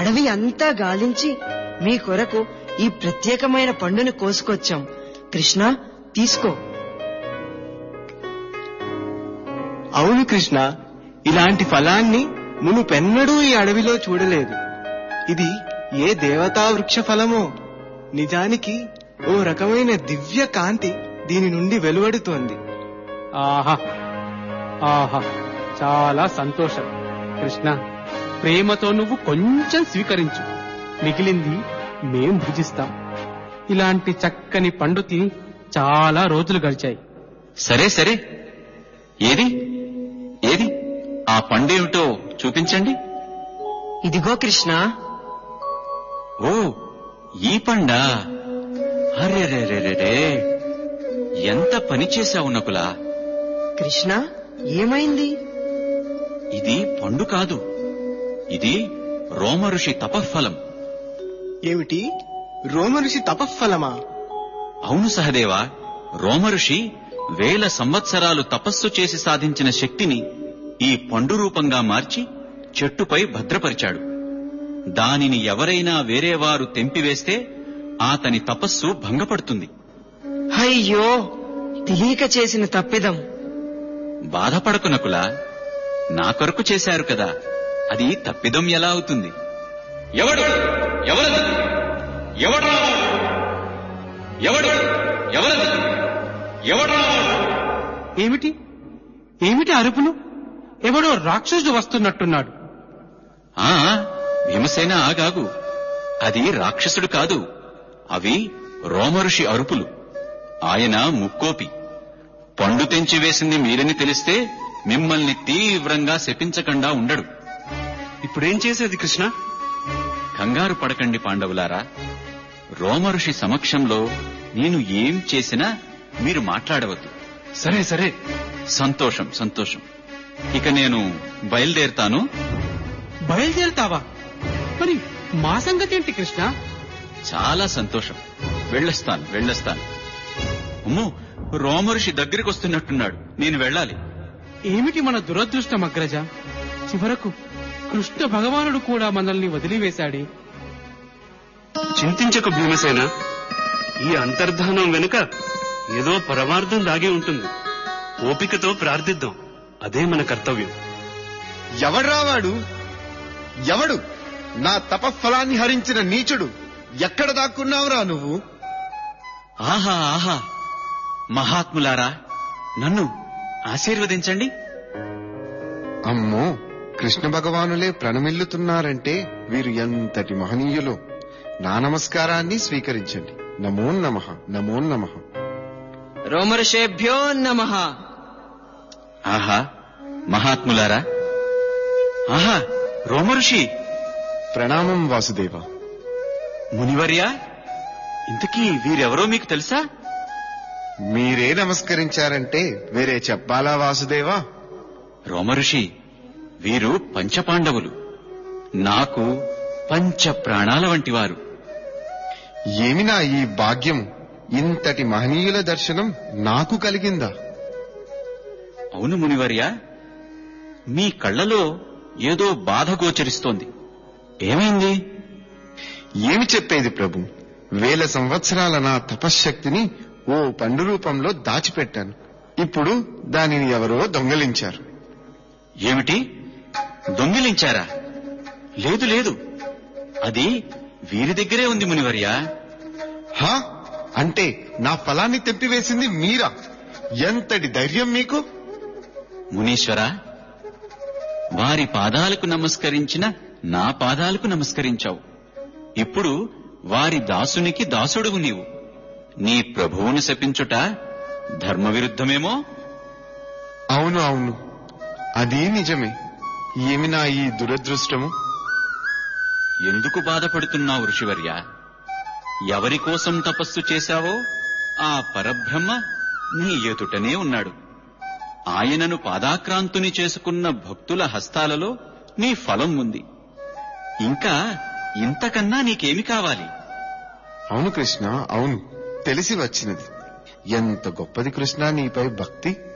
అడవి అంతా గాలించి మీ కొరకు ఈ ప్రత్యేకమైన పండుని కోసుకొచ్చాం. కృష్ణ, తీసుకో. అవును కృష్ణ, ఇలాంటి ఫలాన్ని మునుపెన్నడూ ఈ అడవిలో చూడలేదు. ఇది ఏ దేవతా వృక్ష ఫలమో. నిజానికి ఓ రకమైన దివ్య కాంతి దీని నుండి వెలువడుతోంది. ఆహా ఆహా, చాలా సంతోషం కృష్ణ. ప్రేమతో నువ్వు కొంచెం స్వీకరించు, మిగిలింది మేం భుజిస్తాం. ఇలాంటి చక్కని పండు తిని చాలా రోజులు గడిచాయి. సరే సరే, ఏది ఏది ఆ పండేమిటో చూపించండి. ఇదిగో కృష్ణ. ఓ, ఈ పండా? అరెరెరెరే, ఎంత పని చేశావు నకులా. కృష్ణ, ఏమైంది? ఇది పండు కాదు, ఇది రోమఋషి తపఫలం. ఏమిటి, రోమఋషి తపఫలమా? అవును సహదేవా, రోమఋషి 1000 సంవత్సరాలు తపస్సు చేసి సాధించిన శక్తిని ఈ పండు రూపంగా మార్చి చెట్టుపై భద్రపరిచాడు. దానిని ఎవరైనా వేరేవారు తెంపివేస్తే అతని తపస్సు భంగపడుతుంది. అయ్యో, తెలియక చేసిన తప్పిదం. బాధపడకు నకులా, నా కొరకు చేశారు కదా, అది తప్పిదం ఎలా అవుతుంది? ఎవడు ఎవరది ఎవడు ఎవడు ఎవరది ఎవడు? ఏమిటి ఏమిటి అరుపులు? ఎవడో రాక్షసుడు వస్తున్నట్టున్నాడు. ఆ, భీమసేన ఆగాగు, అది రాక్షసుడు కాదు, అవి రోమఋషి అరుపులు. ఆయన ముక్కోపి. పండు తెంచివేసింది మీరని తెలిస్తే మిమ్మల్ని తీవ్రంగా శపించకుండా ఉండడు. ఇప్పుడేం చేసేది కృష్ణ? కంగారు పడకండి పాండవులారా. రోమఋషి సమక్షంలో నేను ఏం చేసినా మీరు మాట్లాడవద్దు. సరే సరే. సంతోషం సంతోషం. ఇక నేను బయలుదేరుతాను. బయలుదేరుతావా? మరి మా సంగతి ఏంటి కృష్ణ? చాలా సంతోషం. వెళ్ళొస్తాను వెళ్ళొస్తాను. అమ్మో, రోమఋషి దగ్గరికి వస్తున్నట్టున్నాడు, నేను వెళ్ళాలి. ఏమిటి మన దురదృష్టం అగ్రజ, చివరకు కృష్ణ భగవానుడు కూడా మనల్ని వదిలివేశాడే. చింతించకు భీమసేన, ఈ అంతర్ధానం వెనుక ఏదో పరమార్థం దాగి ఉంటుంది. ఓపికతో ప్రార్థిద్దాం, అదే మన కర్తవ్యం. ఎవడ్రావాడు? ఎవడు? నా తపఫలాన్ని హరించిన నీచుడు! ఎక్కడ దాక్కున్నావురా నువ్వు? ఆహా ఆహా, మహాత్ములారా, నన్ను ఆశీర్వదించండి. అమ్మో, కృష్ణ భగవానులే ప్రణమిల్లుతున్నారంటే వీరు ఎంతటి మహనీయులో. నా నమస్కారాన్ని స్వీకరించండి. నమో నమః, నమో నమః. రోమర్షేభ్యో నమః. ఆహా, మహాత్ములారా. ఆహా, రోమఋషి. ప్రణామం వాసుదేవ. మునివర్య, ఇంతకీ వీరెవరో మీకు తెలుసా? మీరే నమస్కరించారంటే వేరే చెప్పాలా వాసుదేవా? రోమఋషి, వీరు పంచపాండవులు, నాకు పంచ ప్రాణాల వంటి వారు. ఏమినా ఈ భాగ్యం! ఇంతటి మహనీయుల దర్శనం నాకు కలిగిందా? అవును మునివర్య, మీ కళ్లలో ఏదో బాధ గోచరిస్తోంది. ఏమైంది? ఏమి చెప్పేది ప్రభు? 1000 సంవత్సరాల నా తపశ్శక్తిని ఓ పండు రూపంలో దాచిపెట్టాను. ఇప్పుడు దానిని ఎవరో దొంగిలించారు. ఏమిటి, దొంగిలించారా? లేదు లేదు, అది వీరి దగ్గరే ఉంది మునివర్య. హా? అంటే నా ఫలాన్ని తెంపివేసింది మీరా? ఎంతటి ధైర్యం మీకు? మునీశ్వర, వారి పాదాలకు నమస్కరించిన నా పాదాలకు నమస్కరించావు. ఇప్పుడు వారి దాసునికి దాసుడువు నీవు. నీ ప్రభువును శపించుట ధర్మ విరుద్ధమేమో? అవును అవును, అది నిజమే. ఏమి నా ఈ దురదృష్టము? ఎందుకు బాధపడుతున్నావు ఋషివర్య? ఎవరి కోసం తపస్సు చేశావో ఆ పరబ్రహ్మ నీ ఎదుటనే ఉన్నాడు. ఆయనను పాదాక్రాంతుని చేసుకున్న భక్తుల హస్తాలలో నీ ఫలం ఉంది. ఇంకా ఇంతకన్నా నీకేమి కావాలి? అవును కృష్ణ, అవును, తెలిసి వచ్చినది. ఎంత గొప్పది కృష్ణ నీపై భక్తి!